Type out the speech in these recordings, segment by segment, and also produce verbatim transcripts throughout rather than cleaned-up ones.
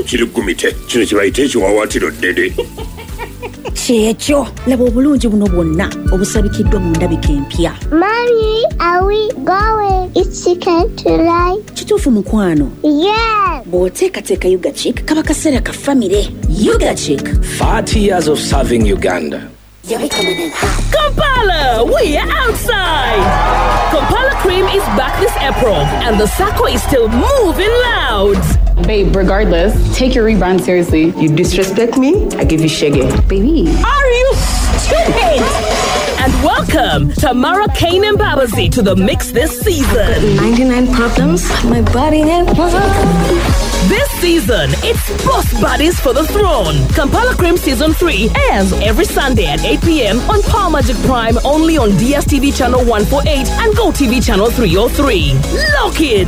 kirigumite kino kibayita ekiwawaatiro ddene kyekyo laba obulungi buno bwonna obusabikiddwa mu ndabika empya. Mommy, are we going? It's chicken tonight. Kituufu mukwano? Yes. Bw'oteekateeka Yuga Chick kaba kaseera ka famire. Yuga Chick, forty years of serving Uganda. Kampala, we are outside. Kampala Cream is back this April, and the Sako is still moving loud. Babe, regardless, take your rebrand seriously. You disrespect me, I give you shaggy. Baby. Are you stupid? And welcome Tamara Kane and Babazi to the mix this season. ninety-nine problems, my body and This season, it's Boss Buddies for the Throne. Kampala Cream Season three airs every Sunday at eight p.m. on Power Magic Prime, only on D S T V Channel one forty-eight and GoTV Channel three oh three. Lock in!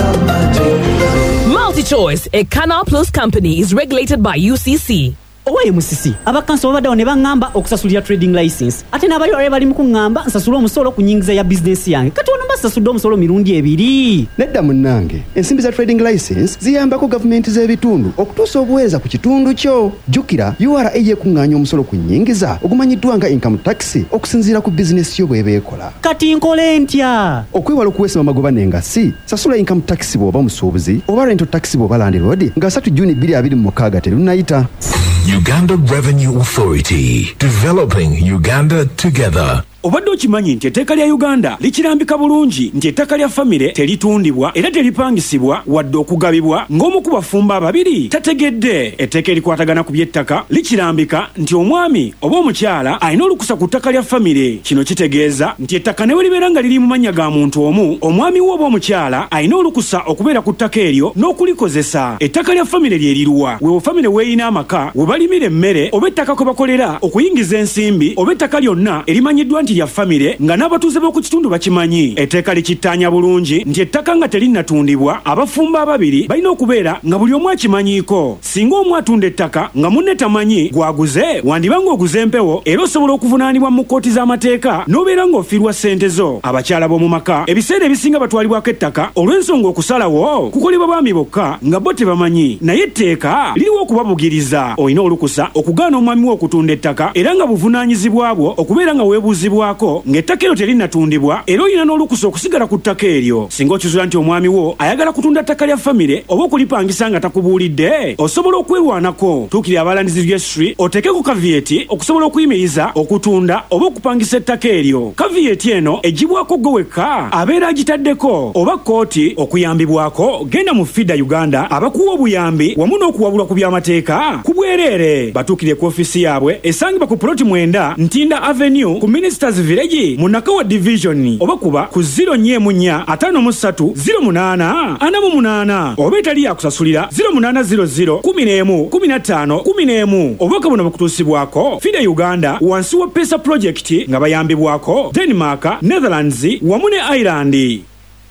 MultiChoice, a Canal Plus company, is regulated by U C C. Owaye musisi abakanso babadde ne bangamba okusasulira trading license ate n'abali wale bali mu kungamba nsasula omusolo ku nyingiza ya business yange kati ono mbasasudde omusolo mirundi ebiri. Nedda munnange ensimbi za trading license ziyambako gavumenti z'ebitundu okutuusa obuweereza ku kitundu kyo. Jjukira U R A yeekuŋŋaanya omusolo ku nyingiza ogumanyiddwa nga income tax okusinziira ku bizinesi yo bw'eba ekola. Kati nkole ntya? Okwewala okuweesa amagoba n'engassi sasula income tax bw'oba musuubuzi oba rental tax bw'oba landlord nga three June twenty twenty-six terunnayita. Uganda Revenue Authority, developing Uganda together. Obadde okimanyi nti etteeka lya Uganda likirambika bulungi nti ettaka lya famire teritundibwa era teripangisibwa wadde okugabibwa ng'omu ku bafumba ababiri tategedde. Etteeka erikwatagana ku by'ettaka likirambika nti omwami oba omukyala alina olukusa ku ttaka lya famire. Kino kitegeeza nti ettaka ne bwe libeera nga liri mu mannya ga muntu omu, omwami we oba omukyala alina olukusa okubeera ku ttaka eryo n'okulikozesa. Ettaka lya famire lye liruwa weewo famire weeyina amaka we balimira emmere oba ettaka kwe bakolera okuyingiza ensimbi oba ettaka lyonna erimanyiddwa nti lya famire nga n'abatuuze b'oku kitundu bakimanyi. Etteeka likittaanya bulungi nti ettaka nga terinnatundibwa abafumba ababiri balina okubeera nga buli omu akimanyiiko. Singa omu atunda ettaka nga munne tamanyi gwaguze wandiba ng'oguze empewo era osobola okuvunaanibwa mu kkooti z'amateeka n'obeera ng'ofiirwa ssente zo. Abakyala b'omu maka ebiseera ebisinga batwalibwako ettaka olw'ensonga okusalawo kukolebwa baami bokka nga bo tebamanyi, naye etteeka liriwo okubabugiriza. Olina olukusa okugaana omwami we okutunda ettaka era nga buvunaanyizibwa bwo okubeera nga weebuuzibwako ng'ettaka eryo terinnatundibwa era olina n'olukusa okusigala ku ttaka eryo. Singa okizuula nti omwami wo ayagala kutunda ttaka lya famire oba okulipangisa nga takubuulidde, osobola okwerwanako. Tuukirira abalandizi registry oteekeko kavieti okusobola okuyimiriza okutunda oba okupangisa ettaka eryo. Kavieti eno egibwako gwe wekka abeera agitaddeko oba kkooti okuyambibwako. Genda mu Fida Uganda abakuwa obuyambi wamu n'okuwabulwa ku by'amateeka ku bwereere. Batuukire ku ofisi yaabwe esangibwa ku ploti mwenda Ntinda Avenue ku Ministers Village mu Nakawa Division oba kuba ku zero nnya nnya ataano mu ssatu zero munaana ana mu munaana oba etali yakusasulira zero munaana zero zero kumi n'emu kumi na ttaano kumi n'emu. Obubaka buno bukutuusibwako Fida Uganda wansi wa Pesa Project nga bayambibwako Denmark, Netherlands wamu ne Ireland.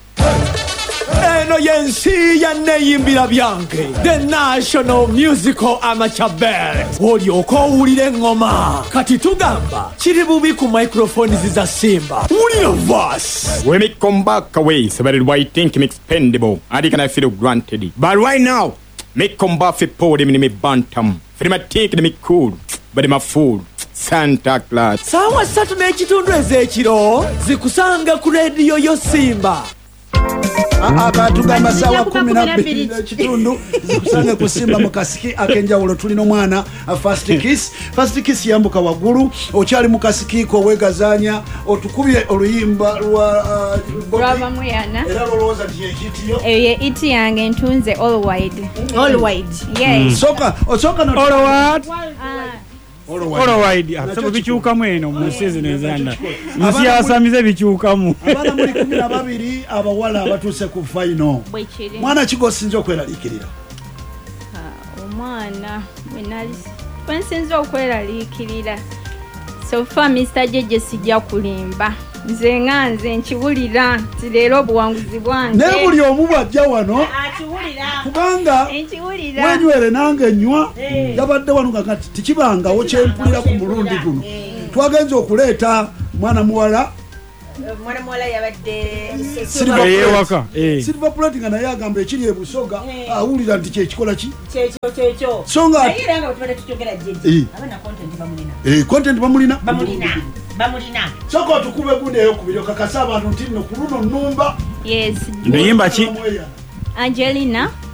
Eno yensi ya neyimbira byange The National Musical Amateur Band olyoka owulira engoma kati tugamba kiri bubi ku microphones za Simba. Wulira verse. We may come back away so that why think him expendable and he can I feel granted. But right now make come back for podium in me bantam for him take them cool but him a fool Santa Claus. Sawa satu n'ekitundu ez'ekiro zikusanga ku radio yo Simba. Abantu gamba sawa kumi na bbiri kitundu zikusanga kusimba mu kasiki akenjawulo. Tulina omwana First Kiss. First Kiss yambuka waggulu okyali mu kasiki ko wegazaanya otukubye oluyimba lwa Brava Muyana era lolooza nti ekitiyo eyo iti yange ntunze all wide all wide yes soka osoka no all wide all wide asaba bikyukamu eno mu season ezanda nsi yasamize bikyukamu abana muri kumi na babiri abawala abatuse ku final mwana kigosinze okweraliikirira omwana wenali wensinze okweraliikirira so far Mister Jeje sijja kulimba nze nganze nkiwulira nti leero obuwanguzi bwange ne buli omu bwajja wano kubanga wenywere nange nywa yabadde wano nga tikibangawo kyempulira ku mulundi guno twagenze okuleeta mwana muwala mwana muwala yabadde eyewaka Silver Plate nga naye agamba ekiri e Busoga awulira nti kyekikola ki kyekyo kyekyo so nga naye era nga bwe tubadde tukyogera jeje abana content bamulina eh content bamulina bamulina bamulina soko tukube gundi eyo kubiri okakasa abantu nti no kuluno nnumba yes ndiyimba ki Angelina